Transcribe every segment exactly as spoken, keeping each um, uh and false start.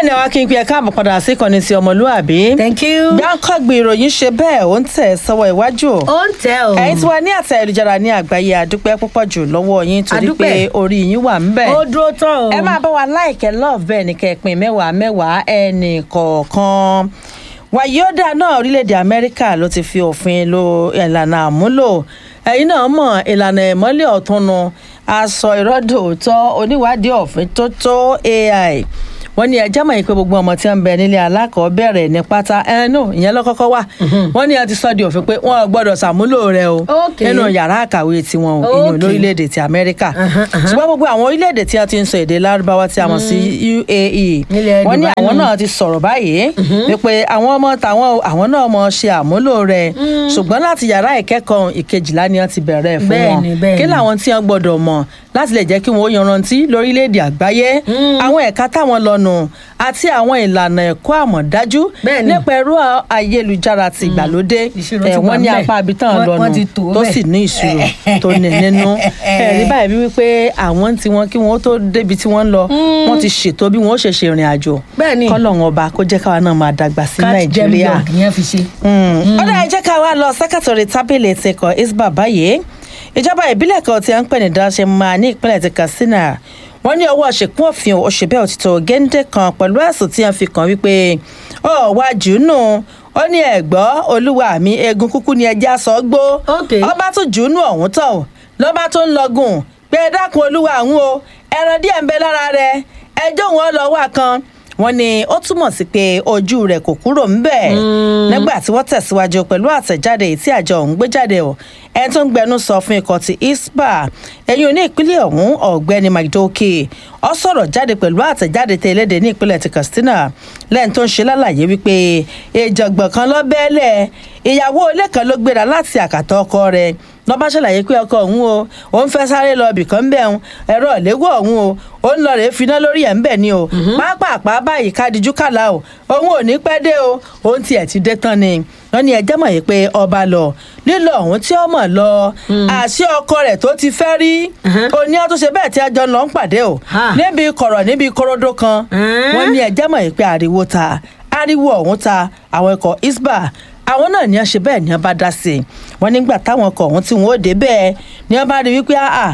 ni àwọn akínkùn ẹ̀ka àbọ̀ padà sí ìkànnì ti ọmọlúàbí. Thank you. Gbáǹkọ́gbì ìròyìn ṣe bẹ́ẹ̀ ó ń tẹ̀ sọ́wọ́ iwájú. Ó ń tẹ̀ o. Ẹ̀yin tí wà ní àtẹ ayélujára ní àgbáyé àdúpẹ́ púpọ̀ jù lọ́wọ́ yín torí pé orí yín wà ń bẹ̀. Ó dúró tán o. Ẹ máa bá wa láìkẹ́ love bẹ́ẹ̀ ni kẹ́pin mẹ́wàá mẹ́wàá ẹnì kọ̀ọ̀kan. Wàyíọ́dà náà orílẹ̀-èdè Amẹ́ríkà ló ti fi òfin lo ìlànà àmúlò. Ẹ̀yin náà mọ̀ ìlànà ìmọ́lẹ̀ ọ̀túnnu aṣọ ìrọ́dòótọ́ oníwádìí òfin tó tó A I. Wọ́n ní ẹjẹ́ mọ̀ yìí pé gbogbo ọmọ tí ń bẹ nílé alákọ̀ọ́bẹ̀rẹ̀ ní pátá ẹnu ìyẹn lọ́kọ́kọ́ wà. Wọ́n ní a ti sọ di òfin pé wọ́n gbọ́dọ̀ ṣàmúlò rẹ̀ o nínú yàrá àkàwé tiwọn o ìyẹn lórílẹ̀‐èdè ti Amẹ́ríkà. Ṣùgbọ́n gbogbo àwọn orílẹ̀‐èdè tí a ti ń sọ èdè Lárúbáwá tí a mọ̀ sí U A E wọ́n ní àwọn náà ti sọ̀rọ̀ báyìí wípé àwọn ọmọ tàwọn àwọn náà mọ̀ ṣe àmúlò rẹ̀ ṣùgbọ́n láti yàrá ìkẹ́kọ̀ọ́ ìkejìlá ni wọ́n ti bẹ̀rẹ̀ fún wọn kí làwọn tí wọ́n gbọ́dọ̀ mọ̀ láti lè jẹ́ kí wọ́n yanrantí lórílẹ̀‐èdè àgbáyé àwọn ẹ̀ka táwọn lọ́nu àti àwọn ìlànà ẹ̀kọ́ àmọ̀dájú nípa ẹ̀rọ ayélujára ti ìgbàlódé wọ́n ní apá abitán lọ́nu tó sì ní ìṣirò tó ní nínú ẹ̀rí báyìí bí wípé àwọn tí wọ́n kí wọ́n tó débi tí wọ́n ń lọ wọ́n ti ṣètò bí wọ́n ṣe ṣe ìrìn àjò kọ́lọ́hún ọba kó jẹ́ káwa náà máa dàgbà sí Nàìjíríà. ọ̀dà ẹ jẹ́ káwa lọ sẹ́kẹ̀tọ̀rì tábìlì ti kọ isba báyìí ìjọba ìbílẹ̀ kan tí a ń pè ní dáṣe máa ní ìpínlẹ̀ ti Katsina wọ́n ní ọwọ́ ṣèkún òfin òṣèbẹ́ òtítọ́ géńdé kan pẹ̀lú ẹ̀sùn tí a fi kàn wípé ó wá jùúnù ó ní ẹ̀gbọ́ olúwa mi eegun kúkú ni ẹja sọ gbó ọba tó jùúnù ọ̀hún tán lọ́ba tó ń lọgùn pé ẹ dákun olúwa àwọn o ẹran díẹ̀ ń bẹ lára rẹ ẹjọ́ wọn lọ wà kan wọ́n ní ó túmọ̀ sí pé ojú rẹ̀ kò kúrò ńbẹ̀ nígbà tí wọ́n tẹ̀síwájú pẹ̀lú àtẹ̀jáde tí àjọ ọ̀hún gbé jáde ọ̀ ẹni tó ń gbẹnu sọ fún ikọ̀ ti isba ẹ̀yìn ní ìpínlẹ̀ ọ̀hún ọ̀gbẹ́ni Maidoki ó sọ̀rọ̀ jáde pẹ̀lú àtẹ̀jáde tẹ eléde ní ìpínlẹ̀ ti Katsina lẹ́yìn tó ń ṣe lálàyé wípé ìjọ̀gbọ̀n kan ló bẹ́ẹ̀lẹ̀ ìyàwó ilé kan ló gbéra láti àkàtà ọkọ rẹ̀ lọ́ba ṣàlàyé pé ọkọ òun o òun fẹ́ sáré lọ bìkan ń bẹ̀ ń ẹ̀rọ ìléwọ́ òun o òun lọ rèé finá lórí ẹ̀ ń bẹ̀ ni o pápápá báyìí kádìjú kàlà o òun ò ní pẹ́ dé o òun tiẹ̀ ti dé tán ni wọ́n ní ẹjẹ́ mọ̀ yìí pé ọba lọ lílọ ọ̀hún tí ó mọ̀ lọ àṣẹ ọkọ rẹ̀ tó ti fẹ́ rí òní àtúnṣe bẹ́ẹ̀ tí ajọ́ lọ ń pàdé o níbi kọ̀rọ̀ níbi korodo kan wọ́n ní ẹjẹ́ mọ̀ yìí pé ariwo ta ariwo ọ̀hún ta àwọn ikọ̀ isba àwọn náà ní ọṣẹ bẹ́ẹ̀ ni wọ́n bá dá sí i wọ́n nígbà táwọn ọkọ̀ ọ̀hún tí wọ́n ó dé bẹ́ẹ̀ ni wọ́n bá rí wípé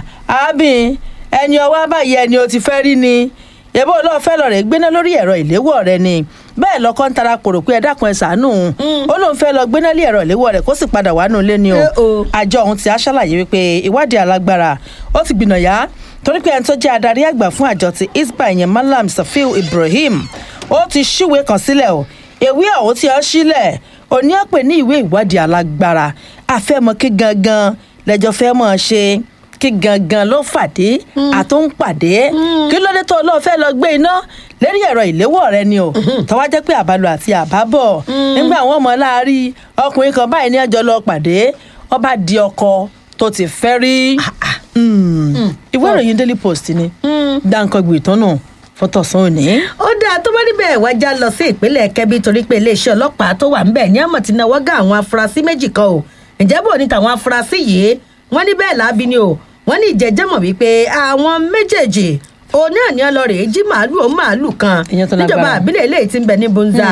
àábìn ẹni ọwọ́ báyìí ẹni o ti fẹ́ rí ni yẹ̀bọ́ olóò fẹ́ lọ rẹ̀ gbéná lórí ẹ̀rọ ìléwọ́ rẹ̀ ni bẹ́ẹ̀ lọ́kọ́ ń tara kòrò pé ẹ dákun ẹ ṣàánú ó lóun fẹ́ lọ gbéná lé ẹ̀rọ ìléwọ́ rẹ̀ kó sì padà wà nù lé ni o àjọ ọ̀hún ti aṣàlàyé wípé ìwádìí alágbára ó ti gbìnàyà torí pé ẹni tó jẹ́ adarí àgbà fún àjọ ti isba ìyẹn Malam Safiu Ibrahim ó ti ṣíwèé kan sílẹ̀ o ìwé ọ̀hún ti ọ́ sílẹ̀ òní ọ̀pẹ ní ìwé ìwádìí alágbára àfẹ́mọ́ kí gangan lẹ́jọ́ fẹ́ mọ̀ ṣe kí gangan ló fàdé àtúnpàdé kí ló dé tó lọ́ọ́ fẹ́ lọ gbé iná lérí ẹ̀rọ ìléwọ́ rẹ ni o tọ́wá jẹ́ pé àbálò àti àbábọ̀ nígbà àwọn ọmọ láàárí ọkùnrin kan báyìí ní ẹjọ́ lọ pàdé ọba di ọkọ tó ti fẹ́ rí ìwé ìròyìn Daily Post ni Gbáǹkọ́gbì ìtọ́nà fọ́tọ̀sán òní. ó dáa tó bá níbẹ̀ wájà lọ sí ìpínlẹ̀ Kẹ́bí torí pé iléeṣẹ́ ọlọ́pàá tó wà ńbẹ̀ ní àmọ̀ tí náwó gá àwọn afurasí méjì kan o ǹjẹ́ bò ní tàwọn afurasí yìí wọ́n ní bẹ́ẹ̀ láabi ni o wọ́n ní ìjẹ́jẹ́mọ̀ wípé àwọn méjèèjì òun náà ní ọlọ́rẹ̀ jí màálù ó màálù kan níjọba àbílẹ̀ eléyìí tí ń bẹ ní Bunza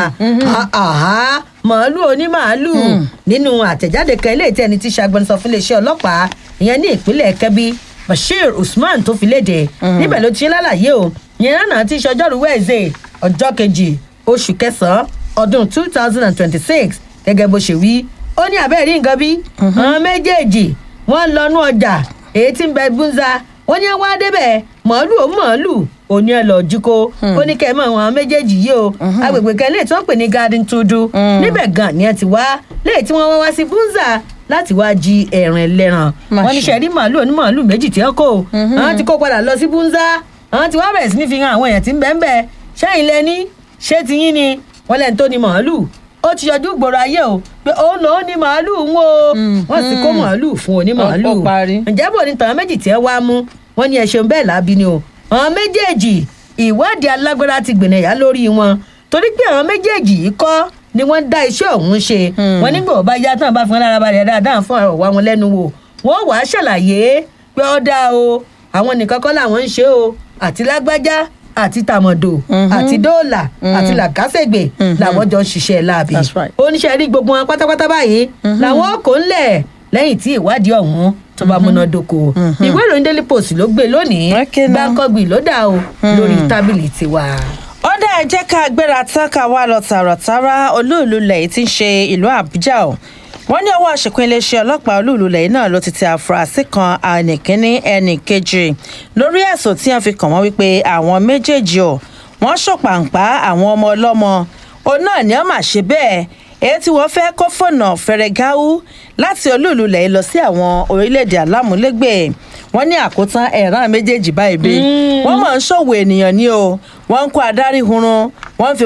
màálù oní màálù nínú àtẹ̀jáde kan eléyìí tí ẹni tí ṣàgbọ́nsọ fún iléeṣẹ́ ọlọ́pàá ìyẹn ní ìpínlẹ̀ Kẹ́bí Bashir Usman tó fi léde níbẹ̀ ló ti ń lálàyé o yẹn náà ti ṣọjọ́rú wẹ́ẹ̀zẹ̀ ọjọ́ kejì oṣù kẹsàn-án ọdún two thousand and twenty-six gẹ́gẹ́ bó ṣe wí ó ní abẹ́rẹ́ nǹkan bí àwọn méjèèjì wọ́n lọ́nú ọjà èyí tí ń bẹ Bunza wọ́n ní wá débẹ̀ màálù ó màálù òní ẹ̀ lọ jíkó ó ní kẹ́ ẹ̀ mọ̀ àwọn méjèèjì yìí o agbègbè kan léè tí wọ́n pè ní Garden Tudu níbẹ̀ gan ni ẹ ti wá léè tí wọ́n wá wá sí Bunza láti wá jí ẹran ẹlẹ́ran wọ́n ní sẹ́rí màálù oní màálù méjì tí wọ́n kó àwọn ti kó padà lọ sí Bunza àwọn tí wọ́n bẹ̀rẹ̀ sí ní fi hàn àwọn èèyàn tí ń bẹ́ẹ̀ bẹ́ẹ̀ ṣẹ́yìn lẹ́ni ṣé ti yín ni wọ́n lẹ́ni tó ní màálù ó ti yọjú gbòòrò ayé o pé òun lòún ní màálù ń wo wọ́n sì kó màálù fún oní màálù ǹjẹ́ bò ní tàwọn méjì tí ẹ wá mú wọ́n ní ẹ ṣeun bẹ́ẹ̀ lábí ni o àwọn méjèèjì ìwádìí alágbára ti gbìnàyà lórí wọn torí pé àwọn méjèèjì yìí kọ́ ni wọ́n dá iṣẹ́ ọ̀hún ṣe wọ́n nígbà ó bá yá tán bá fún wọn lára balẹ̀ dáadáa fún ọ̀rọ̀ wa wọn lẹ́nu wò wọ́n wàá ṣàlàyé pé ó dáa o àwọn nìkan kọ́ làwọn ń ṣe o àti lágbájá àti tàmọ̀dò àti dóòlà àti làkàṣègbè làwọn jọ ń ṣiṣẹ́ láàbì oníṣẹ́ rí gbogbo wọn pátápátá báyìí làwọn kò ń lẹ̀ lẹ́yìn tí ìwádìí ọ̀hún tó bá múná dóko ìwé ìròyìn Daily Post ló gbé lónìí gbàǹkangbì ló dà o lórí tábìlì tiwa. ó dá ẹ jẹ́ ká gbéra tán ká wá lọ tààràtàrà olúùlú lẹ́yìn tí ń ṣe ìlú Àbújá o wọ́n ní ọwọ́ àṣekún iléeṣẹ́ ọlọ́pàá olúùlú lẹ́yìn náà ló ti tẹ àfúrásì kan ẹnìkíní ẹnìkejì lórí ẹ̀sùn tí wọ́n fi kàn wọ́n wípé àwọn méjèèjì ò wọ́n ṣòpàǹpá àwọn ọmọ ọlọ́mọ òun náà ni wọ́n máa ṣe bẹ́ẹ̀ èyí tí wọ́n fẹ́ kó fọ̀nà fẹ̀rẹ̀gáwú láti olúùlú lẹ́yìn lọ sí àwọn orílẹ̀-èdè alámúlégbè wọ́n ní àkótán ẹ̀ràn méjèèjì báyìí bí wọ́n máa ń ṣòwò ènìyàn ní o wọ́n ń kó adarí hurun wọ́n ń fi